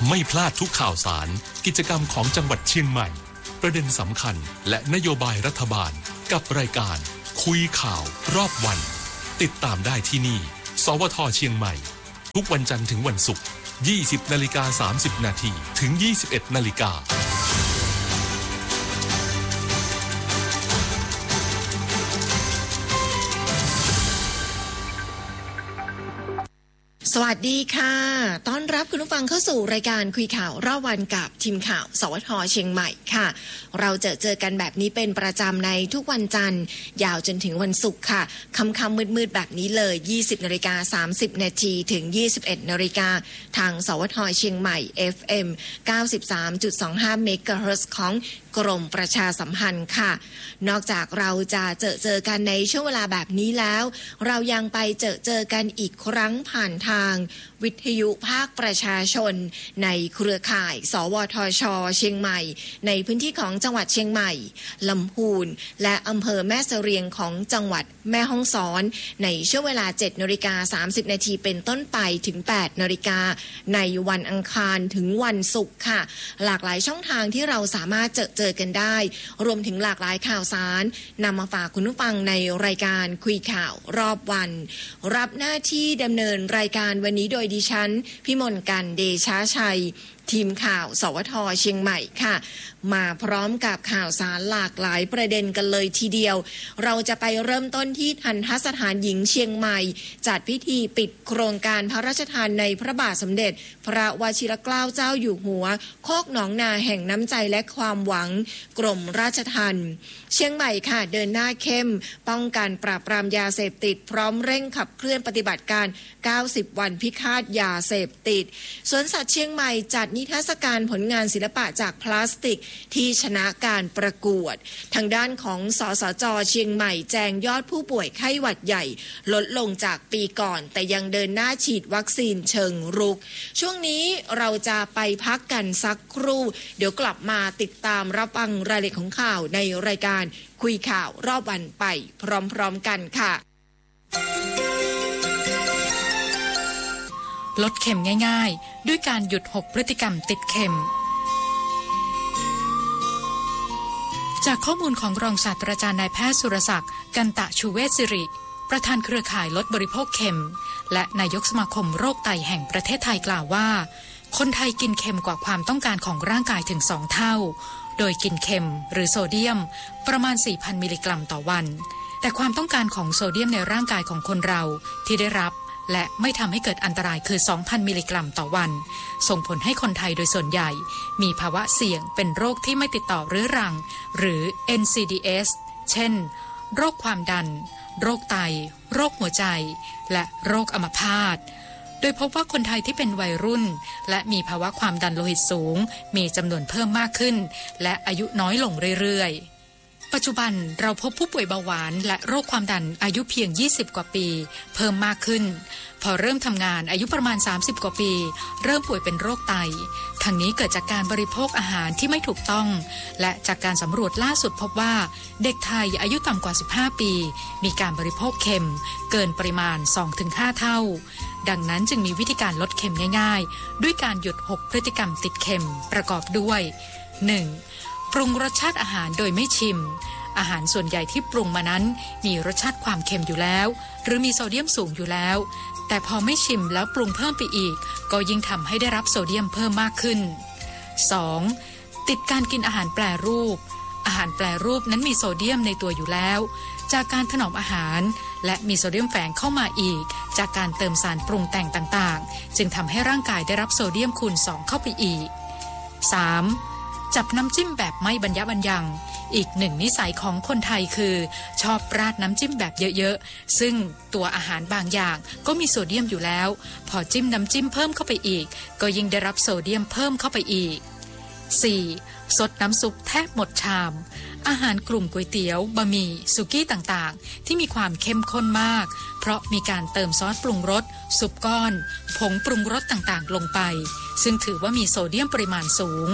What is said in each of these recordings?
ไม่พลาดทุกข่าวสารกิจกรรมของจังหวัดเชียงใหม่ประเด็นสำคัญและนโยบายรัฐบาลกับรายการคุยข่าวรอบวันติดตามได้ที่นี่สวท.เชียงใหม่ทุกวันจันทร์ถึงวันศุกร์ 20:30 น.ถึง 21:00 น. สวัสดีค่ะต้อนรับคุณผู้ฟังเข้าสู่รายการคุยข่าวรอบวันกับทีมข่าวสวท.เชียงใหม่ค่ะเราเจอกันแบบนี้เป็นประจำในทุกวันจันทร์ยาวจนถึงวันศุกร์ค่ะค่ำๆมืดๆแบบนี้เลย 20:30 น.ถึง 21:00 น.ทางสวท.เชียงใหม่ FM 93.25 เมกะเฮิรตซ์ของกรมประชาสัมพันธ์ค่ะนอกจากเราจะเจอกันในช่วงเวลาแบบนี้แล้วเรายังไปเจอกันอีกครั้งผ่านทางวิทยุภาคประชาชนในเครือข่ายสวทช.เชียงใหม่ในพื้นที่ของจังหวัดเชียงใหม่ลำพูนและอำเภอแม่เสรียงของจังหวัดแม่ฮ่องสอนในช่วงเวลา 7:30 น.เป็นต้นไปถึง 8:00 น.ในวันอังคารถึงวันศุกร์ค่ะหลากหลายช่องทางที่เราสามารถเจอกันได้รวมถึงหลากหลายข่าวสารนำมาฝากคุณผู้ฟังในรายการคุยข่าวรอบวันรับหน้าที่ดำเนินรายการวันนี้โดยดิฉันพิมลกันเดชาชัยทีมข่าวสวท.เชียงใหม่ค่ะมาพร้อมกับข่าวสารหลากหลายประเด็นกันเลยทีเดียวเราจะไปเริ่มต้นที่ทัณฑสถานหญิงเชียงใหม่จัดพิธีปิดโครงการพระราชทานในพระบาทสมเด็จพระวชิรเกล้าเจ้าอยู่หัวโคกหนองนาแห่งน้ำใจและความหวังกรมราชทัณฑ์เชียงใหม่ค่ะเดินหน้าเข้มป้องกันปราบปรามยาเสพติดพร้อมเร่งขับเคลื่อนปฏิบัติการ90 วันพิฆาตยาเสพติดสวนสัตว์เชียงใหม่จัดนิทรรศการผลงานศิลปะจากพลาสติกที่ชนะการประกวดทางด้านของสสจ.เชียงใหม่แจงยอดผู้ป่วยไข้หวัดใหญ่ลดลงจากปีก่อนแต่ยังเดินหน้าฉีดวัคซีนเชิงรุกช่วงนี้เราจะไปพักกันสักครู่เดี๋ยวกลับมาติดตามรับฟังรายละเอียดของข่าวในรายการคุยข่าวรอบวันไปพร้อมๆกันค่ะลดเข็มง่ายๆด้วยการหยุด6พฤติกรรมติดเข็มจากข้อมูลของรองศาสตราจารย์นายแพทย์สุรศักดิ์กันตะชูเวชสิริประธานเครือข่ายลดบริโภคเค็มและนายกสมาคมโรคไตแห่งประเทศไทยกล่าวว่าคนไทยกินเค็มกว่าความต้องการของร่างกายถึง2 เท่าโดยกินเค็มหรือโซเดียมประมาณ 4,000 มิลลิกรัมต่อวันแต่ความต้องการของโซเดียมในร่างกายของคนเราที่ได้รับและไม่ทำให้เกิดอันตรายคือ 2,000 มิลลิกรัมต่อวันส่งผลให้คนไทยโดยส่วนใหญ่มีภาวะเสี่ยงเป็นโรคที่ไม่ติดต่อเรื้อรังหรือ NCDs เช่นโรคความดันโรคไตโรคหัวใจและโรคอัมพาตโดยพบว่าคนไทยที่เป็นวัยรุ่นและมีภาวะความดันโลหิตสูงมีจำนวนเพิ่มมากขึ้นและอายุน้อยลงเรื่อยๆปัจจุบันเราพบผู้ป่วยเบาหวานและโรคความดันอายุเพียง20 กว่าปีเพิ่มมากขึ้นพอเริ่มทำงานอายุประมาณ30 กว่าปีเริ่มป่วยเป็นโรคไตทั้งนี้เกิดจากการบริโภคอาหารที่ไม่ถูกต้องและจากการสำรวจล่าสุดพบว่าเด็กไทยอายุต่ำกว่า15 ปีมีการบริโภคเค็มเกินปริมาณ 2-5 เท่าดังนั้นจึงมีวิธีการลดเค็มง่ายๆด้วยการหยุด6พฤติกรรมติดเค็มประกอบด้วย 1. ปรุงรสชาติอาหารโดยไม่ชิมอาหารส่วนใหญ่ที่ปรุงมานั้นมีรสชาติความเค็มอยู่แล้วหรือมีโซเดียมสูงอยู่แล้วแต่พอไม่ชิมแล้วปรุงเพิ่มไปอีกก็ยิ่งทำให้ได้รับโซเดียมเพิ่มมากขึ้น 2. ติดการกินอาหารแปรรูปอาหารแปรรูปนั้นมีโซเดียมในตัวอยู่แล้วจากการถนอมอาหารและมีโซเดียมแฝงเข้ามาอีกจากการเติมสารปรุงแต่งต่างๆจึงทำให้ร่างกายได้รับโซเดียมคูณ 2 เข้าไปอีก 3. จับน้ำจิ้มแบบไม่บรรยะบรรยังอีกหนึ่งนิสัยของคนไทยคือชอบราดน้ำจิ้มแบบเยอะๆซึ่งตัวอาหารบางอย่างก็มีโซเดียมอยู่แล้วพอจิ้มน้ำจิ้มเพิ่มเข้าไปอีกก็ยิ่งได้รับโซเดียมเพิ่มเข้าไปอีก 4. ซดน้ำซุปแทบหมดชามอาหารกลุ่มก๋วยเตี๋ยวบะหมี่สุกี้ต่างๆที่มีความเข้มข้นมากเพราะมีการเติมซอสปรุงรสซุปก้อนผงปรุงรสต่างๆลงไปซึ่งถือว่ามีโซเดียมปริมาณสูง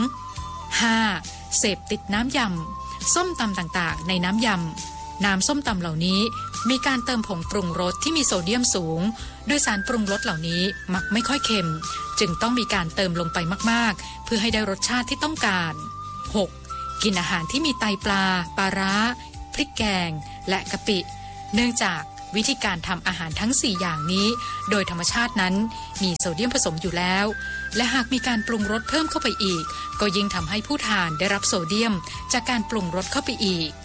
5. เสพติดน้ำยำส้มตำต่างๆในน้ำยำน้ำส้มตำเหล่านี้มีการเติมผงปรุงรสที่มีโซเดียมสูงโดยสารปรุงรสเหล่านี้มักไม่ค่อยเค็มจึงต้องมีการเติมลงไปมากๆเพื่อให้ได้รสชาติที่ต้องการ 6. กินอาหารที่มีไตปลาปลาร้าพริกแกงและกะปิเนื่องจากวิธีการทำอาหารทั้ง4อย่างนี้โดยธรรมชาตินั้นมีโซเดียมผสมอยู่แล้วและหากมีการปรุงรสเพิ่มเข้าไปอีกก็ยิ่งทำให้ผู้ทานได้รับโซเดียมจากการปรุงรสเข้าไปอีก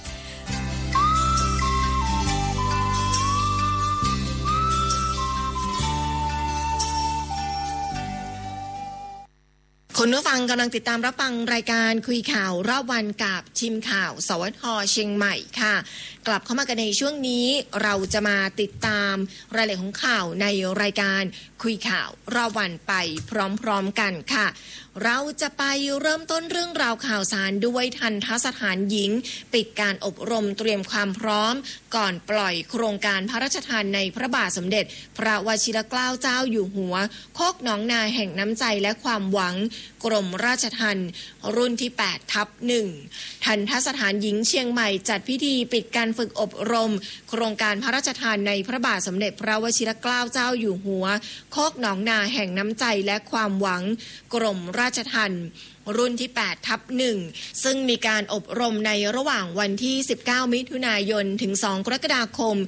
คุณผู้ฟังกำลังติดตามรับฟังรายการคุยข่าวรอบวันกับทีมข่าวสวท.เชียงใหม่ค่ะกลับเข้ามากันในช่วงนี้เราจะมาติดตามรายละเอียดของข่าวในรายการคุยข่าวรอบวันไปพร้อมๆกันค่ะเราจะไปเริ่มต้นเรื่องราวข่าวสารด้วยทัณฑสถานหญิงปิดการอบรมเตรียมความพร้อมก่อนปล่อยโครงการพระราชทานในพระบาทสมเด็จพระวชิรเกล้าเจ้าอยู่หัวโคกหนองนาแห่งน้ำใจและความหวังกรมราชทัณฑ์รุ่นที่ 8/1 ทัณฑสถานหญิงเชียงใหม่จัดพิธีปิดการฝึกอบรมโครงการพระราชทานในพระบาทสมเด็จพระวชิรเกล้าเจ้าอยู่หัวโคกหนองนาแห่งน้ำใจและความหวังกรมราชทัณฑ์รุ่นที่ 8/1 ซึ่งมีการอบรมในระหว่างวันที่19มิถุนายนถึง2กรกฎาคม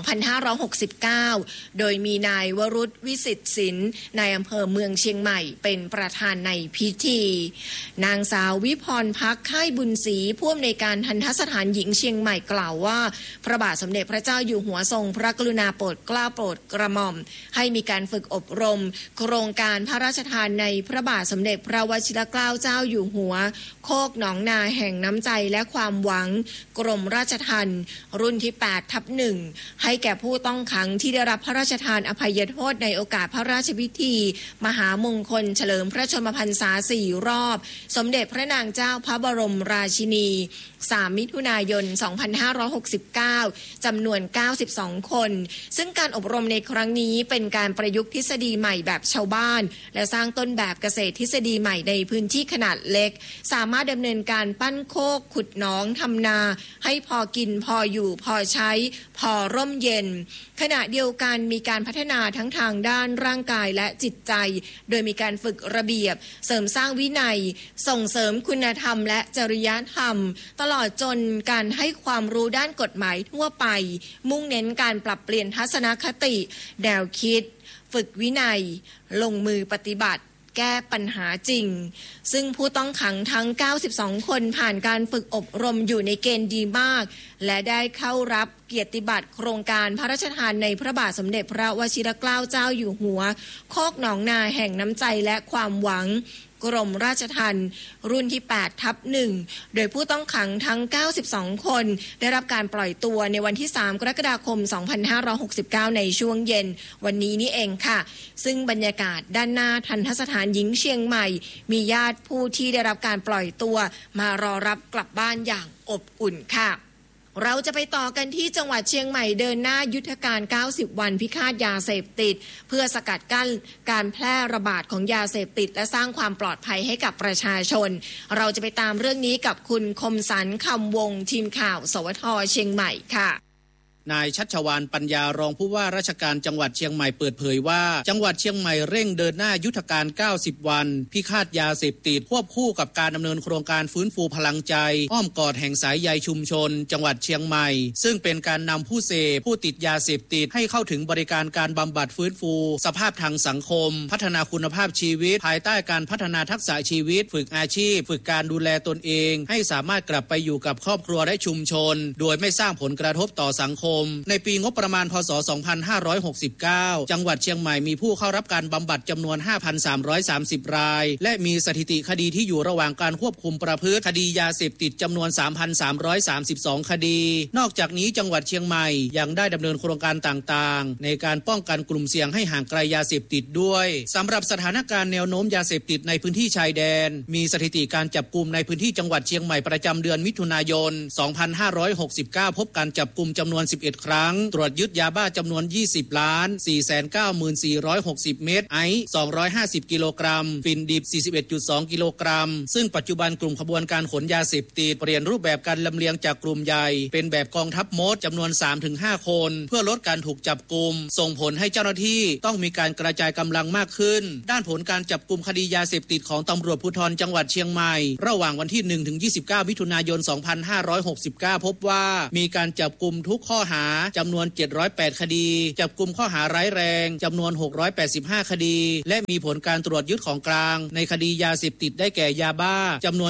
2569โดยมีนายวรุษวิสิทธิ์ศิลป์นายอำเภอเมืองเชียงใหม่เป็นประธานในพิธีนางสาววิพรภักดิ์ค่ายบุญศรีผู้อำนวยการทัณฑสถานหญิงเชียงใหม่กล่าวว่าพระบาทสมเด็จพระเจ้าอยู่หัวทรงพระกรุณาโปรดเกล้าโปรดกระหม่อมให้มีการฝึกอบรมโครงการพระราชทานในพระบาทสมเด็จพระวชิรเกล้าเจ้าอยู่หัวโคกหนองนาแห่งน้ำใจและความหวังกรมราชทัณฑ์รุ่นที่ 8/1 ให้แก่ผู้ต้องขังที่ได้รับพระราชทานอภัยโทษในโอกาสพระราชพิธีมหามงคลเฉลิมพระชนมพรรษา4 รอบสมเด็จพระนางเจ้าพระบรมราชินี3มิถุนายน2569จำนวน92คนซึ่งการอบรมในครั้งนี้เป็นการประยุกต์ทฤษฎีใหม่แบบชาวบ้านและสร้างต้นแบบเกษตรทฤษฎีใหม่ในพื้นที่ขนาดเล็กสามารถดำเนินการปั้นโคกขุดหนองทำนาให้พอกินพออยู่พอใช้พอร่มเย็นขณะเดียวกันมีการพัฒนาทั้งทางด้านร่างกายและจิตใจโดยมีการฝึกระเบียบเสริมสร้างวินัยส่งเสริมคุณธรรมและจริยธรรมตลอดจนการให้ความรู้ด้านกฎหมายทั่วไปมุ่งเน้นการปรับเปลี่ยนทัศนคติแนวคิดฝึกวินัยลงมือปฏิบัติแก้ปัญหาจริงซึ่งผู้ต้องขังทั้ง92คนผ่านการฝึกอบรมอยู่ในเกณฑ์ดีมากและได้เข้ารับเกียรติบัตรโครงการพระราชทานในพระบาทสมเด็จพระวชิรเกล้าเจ้าอยู่หัวโคกหนองนาแห่งน้ำใจและความหวังกรมราชทัณฑ์รุ่นที่ 8/1 โดยผู้ต้องขังทั้ง92คนได้รับการปล่อยตัวในวันที่3กรกฎาคม2569ในช่วงเย็นวันนี้นี่เองค่ะซึ่งบรรยากาศด้านหน้าทัณฑสถานหญิงเชียงใหม่มีญาติผู้ที่ได้รับการปล่อยตัวมารอรับกลับบ้านอย่างอบอุ่นค่ะเราจะไปต่อกันที่จังหวัดเชียงใหม่เดินหน้ายุทธการ90วันพิฆาตยาเสพติดเพื่อสกัดกั้นการแพร่ระบาดของยาเสพติดและสร้างความปลอดภัยให้กับประชาชนเราจะไปตามเรื่องนี้กับคุณคมสันต์คำวงทีมข่าวสวท.เชียงใหม่ค่ะนายชัชวาลปัญญารองผู้ว่าราชการจังหวัดเชียงใหม่เปิดเผยว่าจังหวัดเชียงใหม่เร่งเดินหน้ายุทธการ90วันพิฆาตยาเสพติดควบคู่กับการดำเนินโครงการฟื้นฟูพลังใจอ้อมกอดแห่งสายใยชุมชนจังหวัดเชียงใหม่ซึ่งเป็นการนำผู้เสพผู้ติดยาเสพติดให้เข้าถึงบริการการบำบัดฟื้นฟูสภาพทางสังคมพัฒนาคุณภาพชีวิตภายใต้การพัฒนาทักษะชีวิตฝึกอาชีพฝึกการดูแลตนเองให้สามารถกลับไปอยู่กับครอบครัวและชุมชนโดยไม่สร้างผลกระทบต่อสังคมในปีงบประมาณพศ2569จังหวัดเชียงใหม่มีผู้เข้ารับการบำบัดจำนวน 5,330 รายและมีสถิติคดีที่อยู่ระหว่างการควบคุมประพฤติคดียาเสพติดจำนวน 3,332 คดีนอกจากนี้จังหวัดเชียงใหม่ยังได้ดำเนินโครงการต่างๆในการป้องกันกลุ่มเสี่ยงให้ห่างไกลยาเสพติดด้วยสำหรับสถานการณ์แนวโน้มยาเสพติดในพื้นที่ชายแดนมีสถิติการจับกุมในพื้นที่จังหวัดเชียงใหม่ประจำเดือนมิถุนายน2569พบการจับกุมจำนวน11 11ครั้งตรวจยึดยาบ้าจำนวน20,494,460 เม็ดไอซ์250กิโลกรัมฝิ่นดิบ 41.2 กิโลกรัมซึ่งปัจจุบันกลุ่มขบวนการขนยาเสพติดเปลี่ยนรูปแบบการลำเลียงจากกลุ่มใหญ่เป็นแบบกองทัพมดจำนวน 3-5 คนเพื่อลดการถูกจับกุมส่งผลให้เจ้าหน้าที่ต้องมีการกระจายกำลังมากขึ้นด้านผลการจับกุมคดียาเสพติดของตำรวจภูธรจังหวัดเชียงใหม่ระหว่างวันที่ 1-29 มิถุนายน 2569 พบว่ามีการจับกุมทุกข้อหาจำนวน708คดีจับกุมข้อหาร้ายแรงจำนวน685คดีและมีผลการตรวจยึดของกลางในคดียาเสพติดได้แก่ยาบ้าจำนวน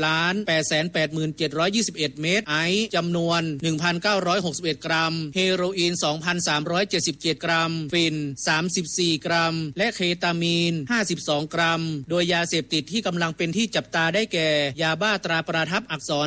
11,887,721 เม็ดไอซ์จำนวน 1,961 กรัมเฮโรอีน 2,377 กรัมฟิน34 กรัมและเคตามีน52 กรัมโดยยาเสพติดที่กำลังเป็นที่จับตาได้แก่ยาบ้าตราประทับอักษร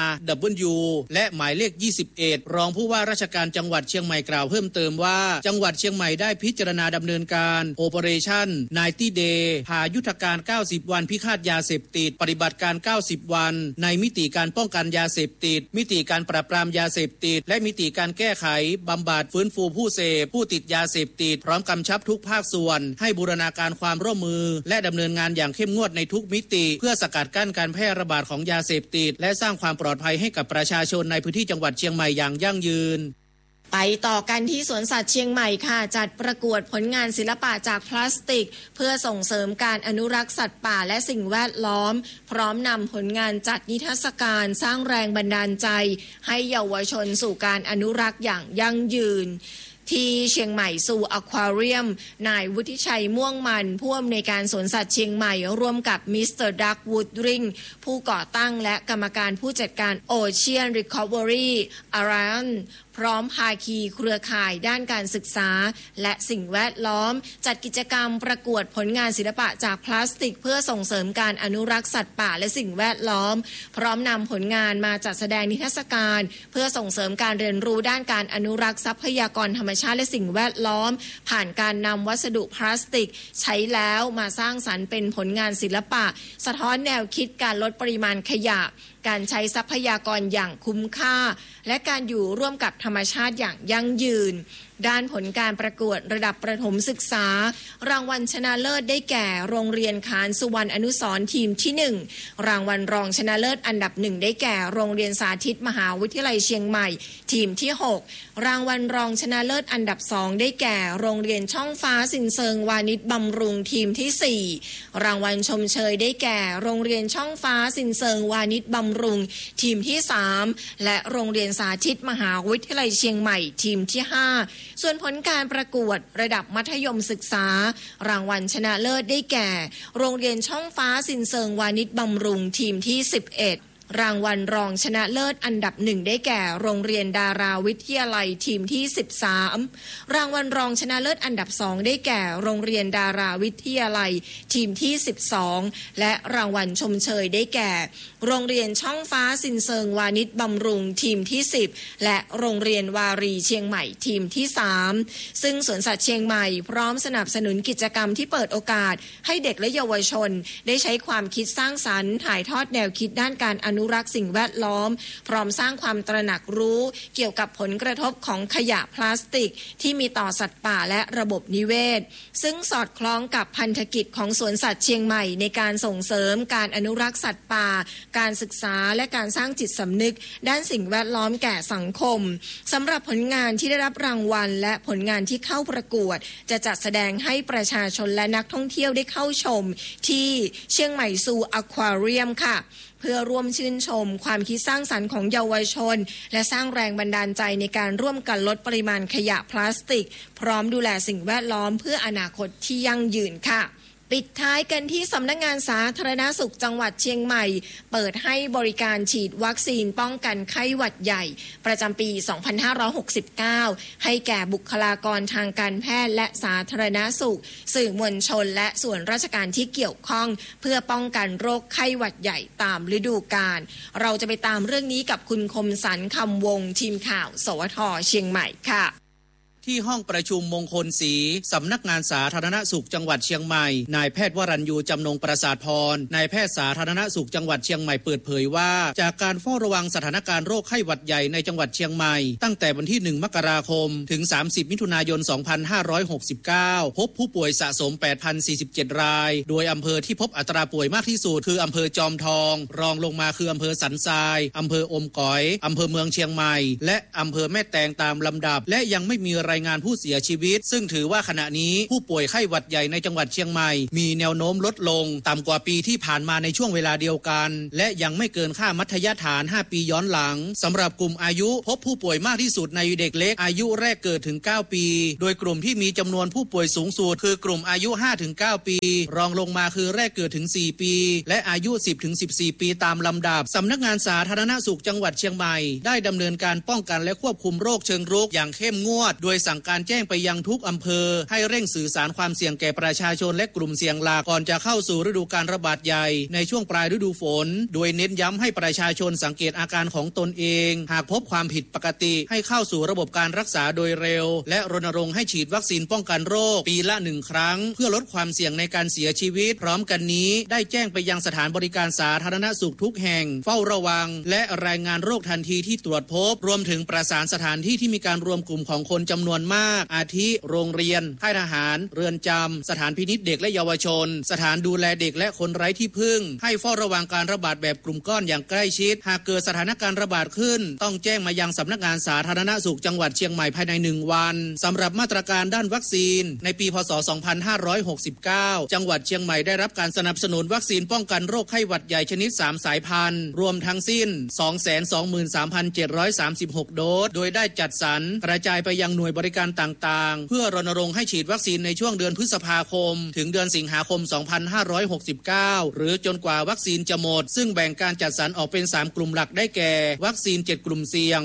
RW และหมายเลข21รองผู้ว่าราชการจังหวัดเชียงใหม่กล่าวเพิ่มเติมว่าจังหวัดเชียงใหม่ได้พิจารณาดำเนินการ Operation 90 Day พายุทธการ90วันพิฆาตยาเสพติดปฏิบัติการ90วันในมิติการป้องกันยาเสพติดมิติการปราบปรามยาเสพติดและมิติการแก้ไขบำบัดฟื้นฟูผู้เสพผู้ติดยาเสพติดพร้อมกำชับทุกภาคส่วนให้บูรณาการความร่วมมือและดำเนินงานอย่างเข้มงวดในทุกมิติเพื่อสกัดกั้นการแพร่ระบาดของยาเสพติดและสร้างความปลอดภัยให้กับประชาชนในพื้นที่จังหวัดเชียงใหม่อย่างยั่งยืนไปต่อกันที่สวนสัตว์เชียงใหม่ค่ะจัดประกวดผลงานศิลปะจากพลาสติกเพื่อส่งเสริมการอนุรักษ์สัตว์ป่าและสิ่งแวดล้อมพร้อมนำผลงานจัดนิทรรศการสร้างแรงบันดาลใจให้เยาวชนสู่การอนุรักษ์อย่างยั่งยืนที่เชียงใหม่ซูอควาเรียมนายวุฒิชัยม่วงมันผู้อำนวยการสวนสัตว์เชียงใหม่ร่วมกับมิสเตอร์ดักวูดริงผู้ก่อตั้งและกรรมการผู้จัดการ Ocean Recovery Alliance พร้อมภาคีเครือข่ายด้านการศึกษาและสิ่งแวดล้อมจัดกิจกรรมประกวดผลงานศิลปะจากพลาสติกเพื่อส่งเสริมการอนุรักษ์สัตว์ป่าและสิ่งแวดล้อมพร้อมนำผลงานมาจัดแสดงนิทรรศการเพื่อส่งเสริมการเรียนรู้ด้านการอนุรักษ์ทรัพยากรธรรมชาติและสิ่งแวดล้อมผ่านการนำวัสดุพลาสติกใช้แล้วมาสร้างสรรค์เป็นผลงานศิลปะสะท้อนแนวคิดการลดปริมาณขยะการใช้ทรัพยากรอย่างคุ้มค่าและการอยู่ร่วมกับธรรมชาติอย่างยั่งยืนด้านผลการประกวดระดับประถมศึกษารางวัลชนะเลิศได้แก่โรงเรียนขานสุวรรณอนุสรณ์ทีมที่1รางวัลรองชนะเลิศอันดับ1ได้แก่โรงเรียนสาธิตมหาวิทยาลัยเชียงใหม่ทีมที่6รางวัลรองชนะเลิศอันดับ2ได้แก่โรงเรียนช่องฟ้าสินเซิงวานิชบำรุงทีมที่4รางวัลชมเชยได้แก่โรงเรียนช่องฟ้าสินเซิงวานิชบำรุงทีมที่3และโรงเรียนสาธิตมหาวิทยาลัยเชียงใหม่ทีมที่5ส่วนผลการประกวดระดับมัธยมศึกษารางวัลชนะเลิศได้แก่โรงเรียนช่องฟ้าสินเซิงวานิชบำรุงทีมที่11รางวัลรองชนะเลิศอันดับ1ได้แก่โรงเรียนดาราวิทยาลัยทีมที่13รางวัลรองชนะเลิศอันดับ2ได้แก่โรงเรียนดาราวิทยาลัยทีมที่12และรางวัลชมเชยได้แก่โรงเรียนช่องฟ้าสินเซิงวานิชบำรุงทีมที่10และโรงเรียนวารีเชียงใหม่ทีมที่3ซึ่งสวนสัตว์เชียงใหม่พร้อมสนับสนุนกิจกรรมที่เปิดโอกาสให้เด็กและเยาวชนได้ใช้ความคิดสร้างสรรค์ถ่ายทอดแนวคิดด้านการอนุรักษ์สิ่งแวดล้อมพร้อมสร้างความตระหนักรู้เกี่ยวกับผลกระทบของขยะพลาสติกที่มีต่อสัตว์ป่าและระบบนิเวศซึ่งสอดคล้องกับพันธกิจของสวนสัตว์เชียงใหม่ในการส่งเสริมการอนุรักษ์สัตว์ป่าการศึกษาและการสร้างจิตสำนึกด้านสิ่งแวดล้อมแก่สังคมสำหรับผลงานที่ได้รับรางวัลและผลงานที่เข้าประกวดจะจัดแสดงให้ประชาชนและนักท่องเที่ยวได้เข้าชมที่เชียงใหม่ซูอควาเรียมค่ะเพื่อร่วมชื่นชมความคิดสร้างสรรค์ของเยาวชนและสร้างแรงบันดาลใจในการร่วมกันลดปริมาณขยะพลาสติกพร้อมดูแลสิ่งแวดล้อมเพื่ออนาคตที่ยั่งยืนค่ะปิดท้ายกันที่สำนักงานสาธารณสุขจังหวัดเชียงใหม่เปิดให้บริการฉีดวัคซีนป้องกันไข้หวัดใหญ่ประจำปี 2569 ให้แก่บุคลากรทางการแพทย์และสาธารณสุขสื่อมวลชนและส่วนราชการที่เกี่ยวข้องเพื่อป้องกันโรคไข้หวัดใหญ่ตามฤดูกาลเราจะไปตามเรื่องนี้กับคุณคมสันต์คำวงทีมข่าวสวท.เชียงใหม่ค่ะที่ห้องประชุมมงคลศรีสำนักงานสาธารณสุขจังหวัดเชียงใหม่นายแพทย์วรัญยูจำนงประสาทพรนายแพทย์สาธารณสุขจังหวัดเชียงใหม่เปิดเผยว่าจากการเฝ้าระวังสถานการณ์โรคไข้หวัดใหญ่ในจังหวัดเชียงใหม่ตั้งแต่วันที่1 มกราคมถึง30 มิถุนายน 2569พบผู้ป่วยสะสม 8,047 รายโดยอำเภอที่พบอัตราป่วยมากที่สุดคืออำเภอจอมทองรองลงมาคืออำเภอสันทรายอำเภออมก๋อยอำเภอเมืองเชียงใหม่และอำเภอแม่แตงตามลำดับและยังไม่มีรายงานผู้เสียชีวิตซึ่งถือว่าขณะนี้ผู้ป่วยไข้หวัดใหญ่ในจังหวัดเชียงใหม่มีแนวโน้มลดลงต่ำกว่าปีที่ผ่านมาในช่วงเวลาเดียวกันและยังไม่เกินค่ามัธยฐาน5ปีย้อนหลังสำหรับกลุ่มอายุพบผู้ป่วยมากที่สุดในเด็กเล็กอายุแรกเกิดถึง9ปีโดยกลุ่มที่มีจำนวนผู้ป่วยสูงสุดคือกลุ่มอายุ 5-9 ปีรองลงมาคือแรกเกิดถึง4ปีและอายุ 10-14 ปีตามลำดับสำนักงานสาธารณสุขจังหวัดเชียงใหม่ได้ดำเนินการป้องกันและควบคุมโรคเชิงรุกอย่างเข้มงวดโดยสั่งการแจ้งไปยังทุกอำเภอให้เร่งสื่อสารความเสี่ยงแก่ประชาชนและกลุ่มเสี่ยงหลักก่อนจะเข้าสู่ฤดูการระบาดใหญ่ในช่วงปลายฤดูฝนโดยเน้นย้ำให้ประชาชนสังเกตอาการของตนเองหากพบความผิดปกติให้เข้าสู่ระบบการรักษาโดยเร็วและรณรงค์ให้ฉีดวัคซีนป้องกันโรคปีละ1 ครั้งเพื่อลดความเสี่ยงในการเสียชีวิตพร้อมกันนี้ได้แจ้งไปยังสถานบริการสาธารณสุขทุกแห่งเฝ้าระวังและรายงานโรคทันทีที่ตรวจพบรวมถึงประสานสถานที่ที่มีการรวมกลุ่มของคนจำนวนมากอาทิโรงเรียนค่ายทหารเรือนจำสถานพินิจเด็กและเยาวชนสถานดูแลเด็กและคนไร้ที่พึ่งให้เฝ้าระวังการระบาดแบบกลุ่มก้อนอย่างใกล้ชิดหากเกิดสถานการณ์ระบาดขึ้นต้องแจ้งมายังสำนักงานสาธารณสุขจังหวัดเชียงใหม่ภายใน1 วันสำหรับมาตรการด้านวัคซีนในปีพ.ศ. 2569จังหวัดเชียงใหม่ได้รับการสนับสนุนวัคซีนป้องกันโรคไข้หวัดใหญ่ชนิด3 สายพันธุ์รวมทั้งสิ้น 223,736 โดสโดยได้จัดสรรกระจายไปยังหน่วยบริการต่างๆเพื่อรณรงค์ให้ฉีดวัคซีนในช่วงเดือนพฤษภาคมถึงเดือนสิงหาคม 2569หรือจนกว่าวัคซีนจะหมดซึ่งแบ่งการจัดสรรออกเป็น3 กลุ่มหลักได้แก่วัคซีน7 กลุ่มเสี่ยง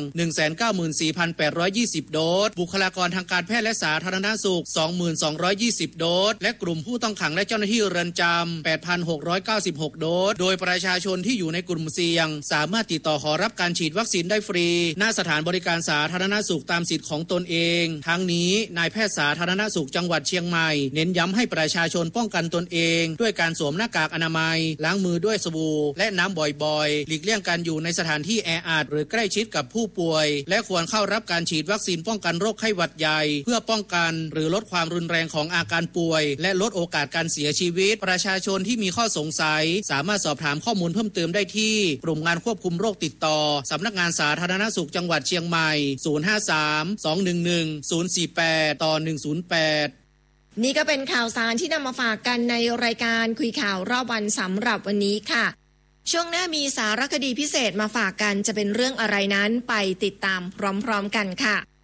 194,820 โดสบุคลากรทางการแพทย์และสาธารณสุข 2,220 โดสและกลุ่มผู้ต้องขังและเจ้าหน้าที่เรือนจำ 8,696 โดสโดยประชาชนที่อยู่ในกลุ่มเสี่ยงสามารถติดต่อขอรับการฉีดวัคซีนได้ฟรีณสถานบริการสาธารณสุขตามสิทธิ์ของตนเองทั้งนี้นายแพทย์สาธารณสุขจังหวัดเชียงใหม่เน้นย้ำให้ประชาชนป้องกันตนเองด้วยการสวมหน้ากากอนามัยล้างมือด้วยสบู่และน้ำบ่อยๆหลีกเลี่ยงการอยู่ในสถานที่แออัดหรือใกล้ชิดกับผู้ป่วยและควรเข้ารับการฉีดวัคซีนป้องกันโรคไข้หวัดใหญ่เพื่อป้องกันหรือลดความรุนแรงของอาการป่วยและลดโอกาสการเสียชีวิตประชาชนที่มีข้อสงสัยสามารถสอบถามข้อมูลเพิ่มเติมได้ที่กลุ่มงานควบคุมโรคติดต่อสำนักงานสาธารณสุขจังหวัดเชียงใหม่053-211-048 นี่ก็เป็นข่าวสารที่นำมาฝากกันในรายการคุยข่าวรอบวันสำหรับวันนี้ค่ะช่วงหน้ามีสารคดีพิเศษมาฝากกันจะเป็นเรื่องอะไรนั้นไปติดตามพร้อมๆกันค่ะ